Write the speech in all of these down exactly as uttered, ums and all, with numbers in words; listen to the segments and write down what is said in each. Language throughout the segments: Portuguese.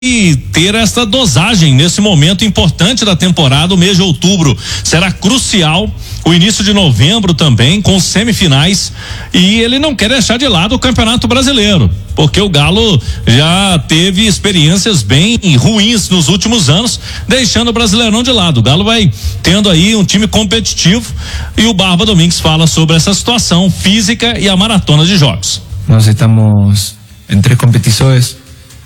E ter essa dosagem nesse momento importante da temporada. O mês de outubro será crucial, o início de novembro também, com semifinais, e ele não quer deixar de lado o Campeonato Brasileiro, porque o Galo já teve experiências bem ruins nos últimos anos, deixando o Brasileirão de lado. O Galo vai tendo aí um time competitivo, e o Barba Domingues fala sobre essa situação física e a maratona de jogos. Nós estamos em três competições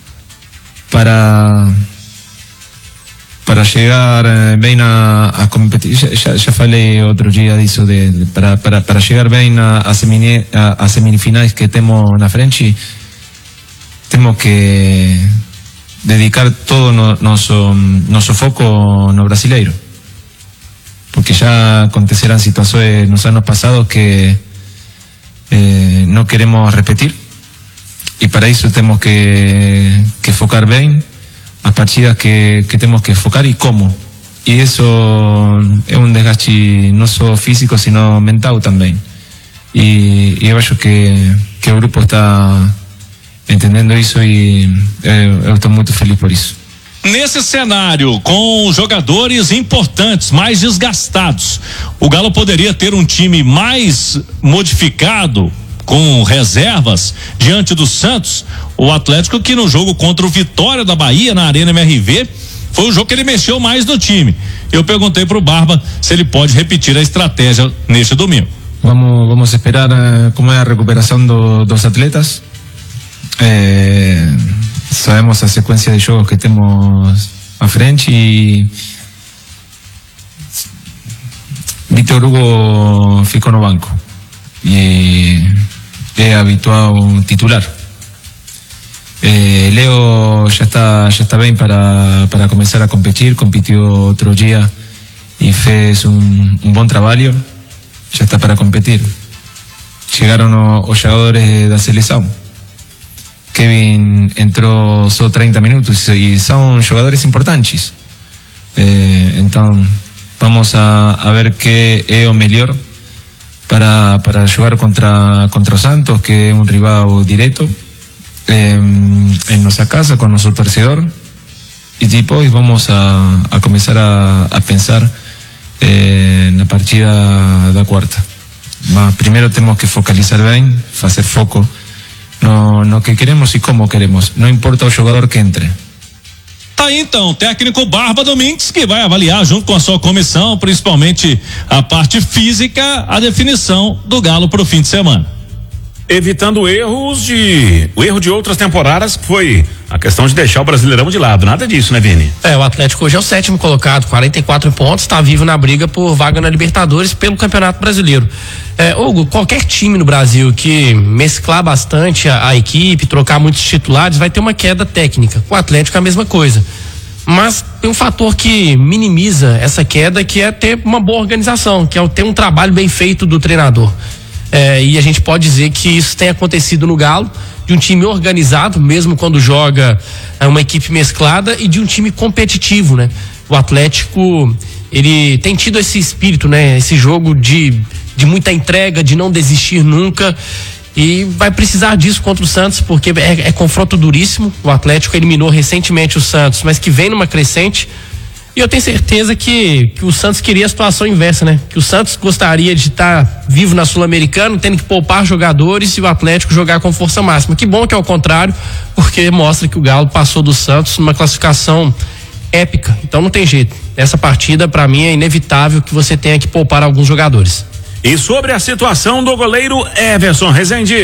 para para chegar bem a, a competir. Já, já falei outro dia disso, de, de para, para, para chegar bem a, a, semini, a, a semifinais que temos na frente, temos que dedicar todo no, nosso nosso foco no brasileiro, porque já aconteceram situações nos anos passados que eh, não queremos repetir. E para isso temos que, que focar bem as partidas que, que temos que focar e como. E isso é um desgaste não só físico, sino mental também. E, e eu acho que, que o grupo está entendendo isso e eu, eu estou muito feliz por isso. Nesse cenário, com jogadores importantes, mais desgastados, o Galo poderia ter um time mais modificado, com reservas, diante do Santos. O Atlético, que no jogo contra o Vitória da Bahia, na Arena M R V, foi o jogo que ele mexeu mais no time. Eu perguntei pro Barba se ele pode repetir a estratégia neste domingo. Vamos, vamos esperar uh, como é a recuperação do, dos atletas. É, sabemos a sequência de jogos que temos à frente e Vitor Hugo ficou no banco e é habitual titular. Eh, Leo já está já está bem para para começar a competir. Competiu outro dia e fez um, um bom trabalho. Já está para competir. Chegaram os jogadores da seleção. Kevin entrou só trinta minutos e são jogadores importantes. Eh, então vamos a, a ver que é o melhor para para jogar contra contra o Santos, que é um rival direto eh, em nossa casa com nosso torcedor, e depois vamos a, a começar a, a pensar eh, na partida da quarta. Mas primeiro temos que focalizar bem, fazer foco no, no que queremos e como queremos, não importa o jogador que entre. Tá aí então, técnico Barba Domingues, que vai avaliar junto com a sua comissão, principalmente a parte física, a definição do Galo para o fim de semana. Evitando erros de o erro de outras temporadas, que foi a questão de deixar o Brasileirão de lado. Nada disso, né, Vini? É, o Atlético hoje é o sétimo colocado, quarenta e quatro pontos, está vivo na briga por vaga na Libertadores pelo Campeonato Brasileiro. É, Hugo, qualquer time no Brasil que mesclar bastante a, a equipe, trocar muitos titulares, vai ter uma queda técnica. O Atlético é a mesma coisa. Mas tem um fator que minimiza essa queda, que é ter uma boa organização, que é ter um trabalho bem feito do treinador. É, e a gente pode dizer que isso tem acontecido no Galo, de um time organizado, mesmo quando joga é, uma equipe mesclada, e de um time competitivo, né? O Atlético, ele tem tido esse espírito, né? Esse jogo de, de muita entrega, de não desistir nunca, e vai precisar disso contra o Santos, porque é, é confronto duríssimo. O Atlético eliminou recentemente o Santos, mas que vem numa crescente. E eu tenho certeza que, que o Santos queria a situação inversa, né? Que o Santos gostaria de estar vivo na Sul-Americana, tendo que poupar jogadores, e o Atlético jogar com força máxima. Que bom que é o contrário, porque mostra que o Galo passou do Santos numa classificação épica. Então não tem jeito. Essa partida, pra mim, é inevitável que você tenha que poupar alguns jogadores. E sobre a situação do goleiro Everson Rezende?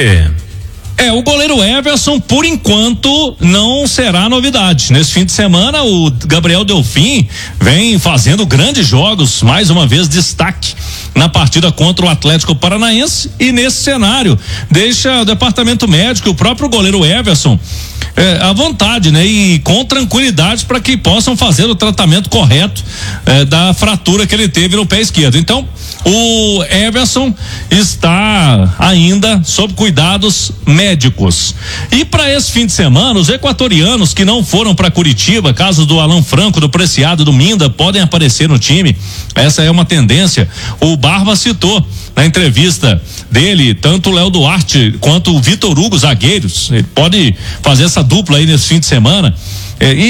É, o goleiro Everson, por enquanto, não será novidade. Nesse fim de semana, o Gabriel Delfim vem fazendo grandes jogos, mais uma vez destaque na partida contra o Atlético Paranaense, e nesse cenário deixa o departamento médico e o próprio goleiro Everson é, à vontade, né? E com tranquilidade para que possam fazer o tratamento correto é, da fratura que ele teve no pé esquerdo. Então, o Everson está ainda sob cuidados médicos. E para esse fim de semana, os equatorianos que não foram para Curitiba, caso do Alan Franco, do Preciado, do Minda, podem aparecer no time. Essa é uma tendência. O Barba citou na entrevista dele, tanto o Léo Duarte quanto o Vitor Hugo, zagueiros. Ele pode fazer essa dupla aí nesse fim de semana. É, e